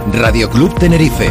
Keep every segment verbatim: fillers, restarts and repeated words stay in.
Radio Club Tenerife.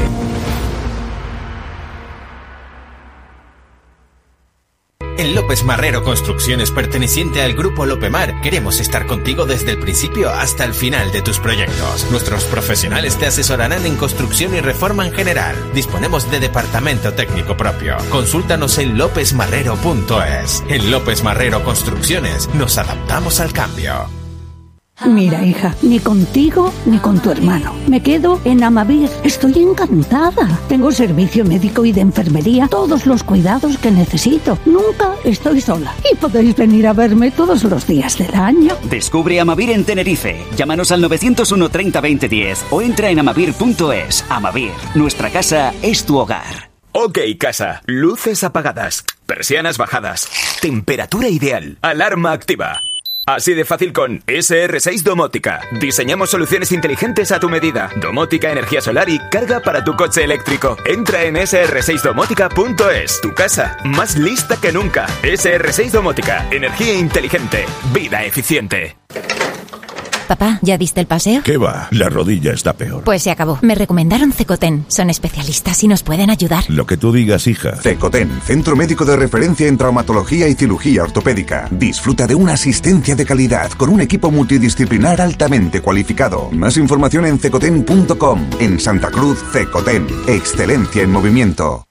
En López Marrero Construcciones, perteneciente al Grupo Lopemar, queremos estar contigo desde el principio hasta el final de tus proyectos. Nuestros profesionales te asesorarán en construcción y reforma en general. Disponemos de departamento técnico propio. Consúltanos en lópez marrero punto es. En López Marrero Construcciones nos adaptamos al cambio. Mira, hija, ni contigo ni con tu hermano. Me quedo en Amavir. Estoy encantada. Tengo servicio médico y de enfermería, todos los cuidados que necesito. Nunca estoy sola. Y podéis venir a verme todos los días del año. Descubre Amavir en Tenerife. Llámanos al nueve cero uno, treinta, veinte, diez o entra en amavir punto es. Amavir, nuestra casa es tu hogar. Ok, casa. Luces apagadas, persianas bajadas, temperatura ideal, alarma activa. Así de fácil con ese erre seis Domótica. Diseñamos soluciones inteligentes a tu medida. Domótica, energía solar y carga para tu coche eléctrico. Entra en ese erre seis domótica punto es. Tu casa, más lista que nunca. ese erre seis Domótica. Energía inteligente. Vida eficiente. Papá, ¿ya diste el paseo? ¿Qué va? La rodilla está peor. Pues se acabó. Me recomendaron Cecoten. Son especialistas y nos pueden ayudar. Lo que tú digas, hija. Cecoten, centro médico de referencia en traumatología y cirugía ortopédica. Disfruta de una asistencia de calidad con un equipo multidisciplinar altamente cualificado. Más información en cecoten punto com. En Santa Cruz, Cecoten. Excelencia en movimiento.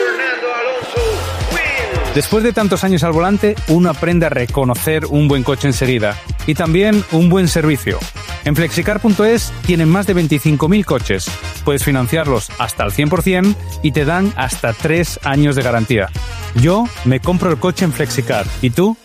Después de tantos años al volante, uno aprende a reconocer un buen coche enseguida y también un buen servicio. En flexicar punto es tienen más de veinticinco mil coches. Puedes financiarlos hasta el cien por ciento y te dan hasta tres años de garantía. Yo me compro el coche en Flexicar. ¿Y tú?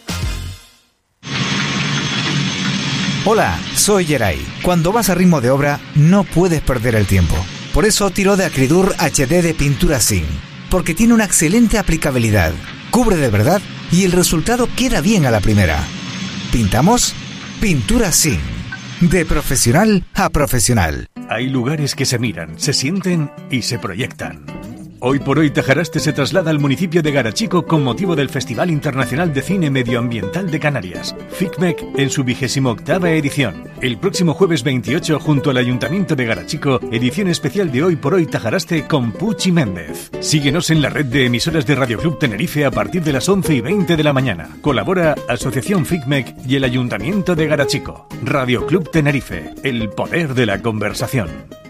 Hola, soy Geray. Cuando vas a ritmo de obra, no puedes perder el tiempo. Por eso tiro de Acridur H D de pintura zinc, porque tiene una excelente aplicabilidad. Cubre de verdad y el resultado queda bien a la primera. ¿Pintamos? Pintura zinc. De profesional a profesional. Hay lugares que se miran, se sienten y se proyectan. Hoy por hoy Tajaraste se traslada al municipio de Garachico con motivo del Festival Internacional de Cine Medioambiental de Canarias, FICMEC, en su vigésima octava edición. El próximo jueves veintiocho, junto al Ayuntamiento de Garachico, edición especial de Hoy por hoy Tajaraste con Puchi Méndez. Síguenos en la red de emisoras de Radio Club Tenerife a partir de las once y veinte de la mañana. Colabora Asociación FICMEC y el Ayuntamiento de Garachico. Radio Club Tenerife, el poder de la conversación.